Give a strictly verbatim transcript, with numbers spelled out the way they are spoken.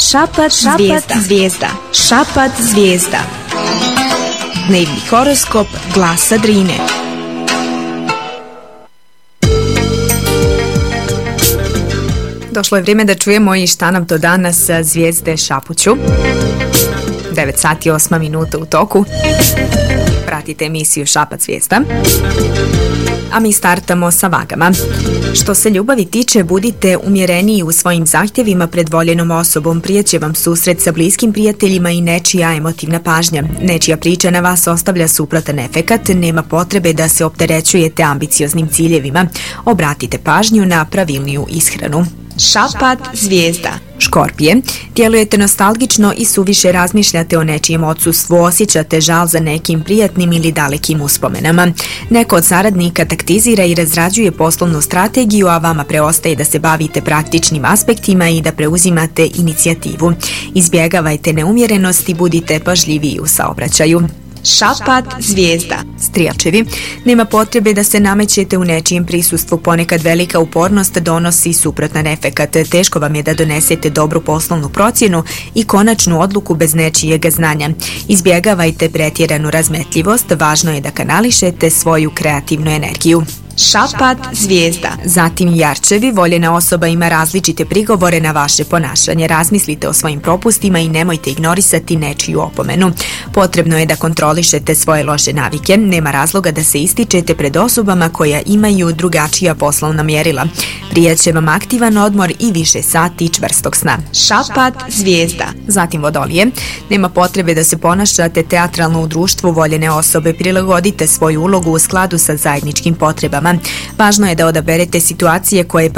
Šapat, šapat zvijezda. zvijezda. Šapat zvijezda. Dnevni horoskop Glasa Drine. Došlo je vrijeme da čujemo i šta nam to danas zvijezde šapuću. devet sati i osam minuta u toku. Pratite emisiju Šapat zvijezda. A mi startamo sa vagama. Što se ljubavi tiče, budite umjereniji u svojim zahtjevima pred voljenom osobom. Prijeće vam susret sa bliskim prijateljima i nečija emotivna pažnja. Nečija priča na vas ostavlja suprotan efekat, nema potrebe da se opterećujete ambicioznim ciljevima. Obratite pažnju na pravilniju ishranu. Šapat zvijezda. Škorpije, djelujete nostalgično i suviše razmišljate o nečijem odsustvu, osjećate žal za nekim prijatnim ili dalekim uspomenama. Neko od saradnika taktizira i razrađuje poslovnu strategiju, a vama preostaje da se bavite praktičnim aspektima i da preuzimate inicijativu. Izbjegavajte neumjerenost i budite pažljiviji u saobraćaju. Šapat zvijezda. Strijelčevi, nema potrebe da se namećete u nečijem prisustvu, ponekad velika upornost donosi suprotan efekat. Teško vam je da donesete dobru poslovnu procjenu i konačnu odluku bez nečijeg znanja. Izbjegavajte pretjeranu razmetljivost, važno je da kanališete svoju kreativnu energiju. Šapat zvijezda. Zatim jarčevi, voljena osoba ima različite prigovore na vaše ponašanje. Razmislite o svojim propustima i nemojte ignorisati nečiju opomenu. Potrebno je da kontrolišete svoje loše navike. Nema razloga da se ističete pred osobama koja imaju drugačija poslovna mjerila. Prijeće vam aktivan odmor i više sati čvrstog sna. Šapat zvijezda. Zatim vodolije, nema potrebe da se ponašate teatralno u društvu voljene osobe. Prilagodite svoju ulogu u skladu sa zajedničkim potrebama. Važno je da odaberete situacije koje